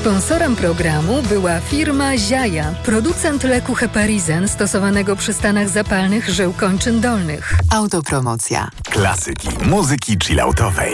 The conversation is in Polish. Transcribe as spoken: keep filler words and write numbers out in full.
Sponsorem programu była firma Ziaja, producent leku Heparizen stosowanego przy stanach zapalnych żył kończyn dolnych. Autopromocja. Klasyki muzyki chilloutowej.